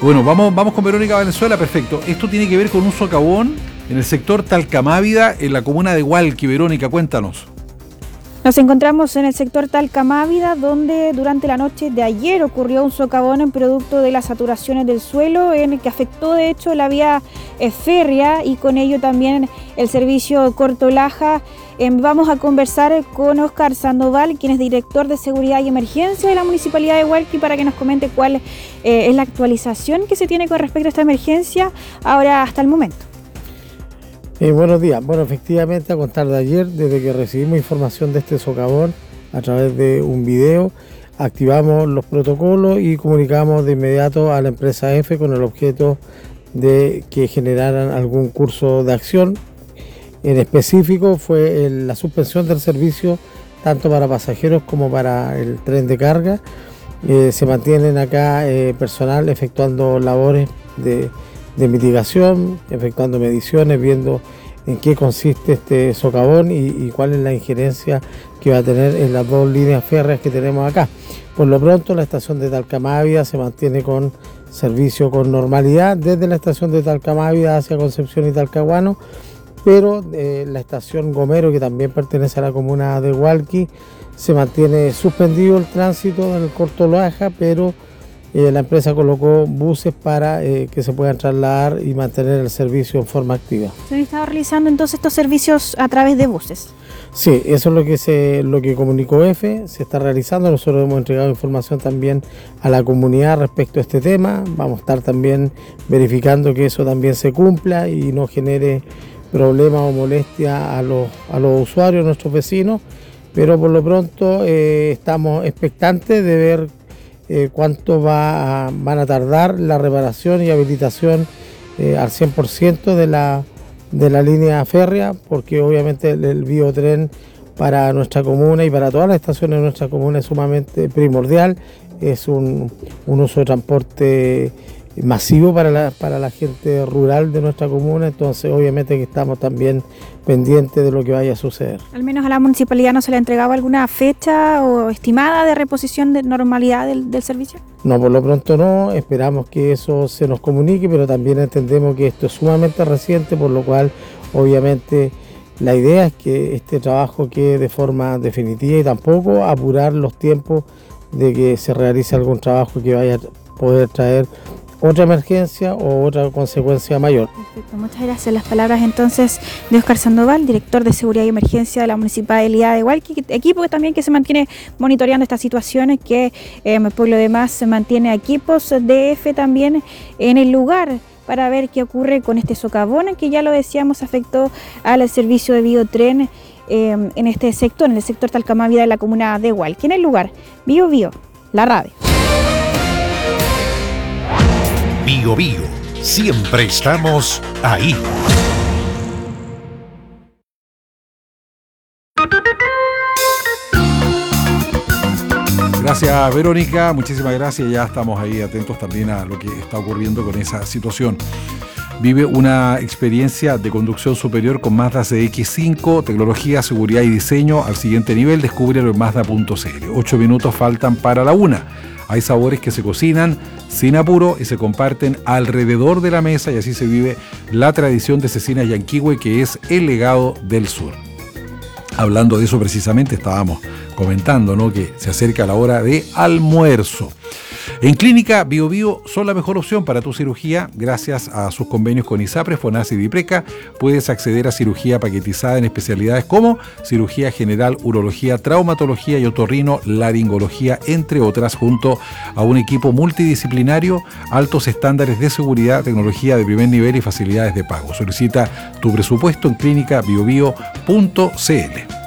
Bueno, vamos con Verónica Valenzuela, perfecto. Esto tiene que ver con un socavón en el sector Talcamávida, en la comuna de Hualqui. Verónica, cuéntanos. Nos encontramos en el sector Talcamávida, donde durante la noche de ayer ocurrió un socavón en producto de las saturaciones del suelo, en el que afectó de hecho la vía férrea y con ello también el servicio Corto-Laja. Vamos a conversar con Óscar Sandoval, quien es director de Seguridad y Emergencia de la Municipalidad de Hualqui, para que nos comente cuál es la actualización que se tiene con respecto a esta emergencia ahora hasta el momento. Buenos días. Bueno, efectivamente, a contar de ayer, desde que recibimos información de este socavón a través de un video, activamos los protocolos y comunicamos de inmediato a la empresa EFE con el objeto de que generaran algún curso de acción. En específico fue la suspensión del servicio tanto para pasajeros como para el tren de carga. Se mantienen acá personal efectuando labores de mitigación, efectuando mediciones, viendo en qué consiste este socavón y cuál es la injerencia que va a tener en las dos líneas férreas que tenemos acá. Por lo pronto, la estación de Talcamávida se mantiene con servicio con normalidad desde la estación de Talcamávida hacia Concepción y Talcahuano, pero la estación Gomero, que también pertenece a la comuna de Hualqui, se mantiene suspendido el tránsito en el Corto-Laja, pero la empresa colocó buses para que se puedan trasladar y mantener el servicio en forma activa. ¿Se han estado realizando entonces estos servicios a través de buses? Sí, eso es lo que comunicó EFE, se está realizando. Nosotros hemos entregado información también a la comunidad respecto a este tema. Vamos a estar también verificando que eso también se cumpla y no genere problemas o molestia a los usuarios, nuestros vecinos, pero por lo pronto estamos expectantes de ver cuánto van a tardar la reparación y habilitación al 100% de la línea férrea, porque obviamente el biotren para nuestra comuna y para todas las estaciones de nuestra comuna es sumamente primordial. Es un uso de transporte masivo para la gente rural de nuestra comuna, entonces obviamente que estamos también pendientes de lo que vaya a suceder. Al menos a la municipalidad no se le ha entregado alguna fecha o estimada de reposición de normalidad del servicio. No, por lo pronto no, esperamos que eso se nos comunique, pero también entendemos que esto es sumamente reciente, por lo cual obviamente la idea es que este trabajo quede de forma definitiva y tampoco apurar los tiempos de que se realice algún trabajo que vaya a poder traer otra emergencia o otra consecuencia mayor. Perfecto, muchas gracias. Las palabras entonces de Óscar Sandoval, director de Seguridad y Emergencia de la Municipalidad de Hualqui, equipo también que se mantiene monitoreando estas situaciones, que por lo demás se mantiene equipos de EFE también en el lugar para ver qué ocurre con este socavón, que ya lo decíamos afectó al servicio de biotren en este sector, en el sector Talcamávida de la comuna de Hualqui. En el lugar, Bio Bio, la radio. Bio Bio, siempre estamos ahí. Gracias, Verónica, muchísimas gracias. Ya estamos ahí atentos también a lo que está ocurriendo con esa situación. Vive una experiencia de conducción superior con Mazda CX-5, tecnología, seguridad y diseño al siguiente nivel. Descúbrelo en Mazda.cl. 8 minutos faltan para la 1. Hay sabores que se cocinan sin apuro y se comparten alrededor de la mesa, y así se vive la tradición de Cecinas Yanquihue, que es el legado del sur. Hablando de eso precisamente, estábamos comentando, ¿no?, que se acerca la hora de almuerzo. En Clínica Bio Bio son la mejor opción para tu cirugía. Gracias a sus convenios con ISAPRE, FONASA y DIPRECA, puedes acceder a cirugía paquetizada en especialidades como cirugía general, urología, traumatología y otorrino laringología, entre otras, junto a un equipo multidisciplinario, altos estándares de seguridad, tecnología de primer nivel y facilidades de pago. Solicita tu presupuesto en clínicabiobio.cl.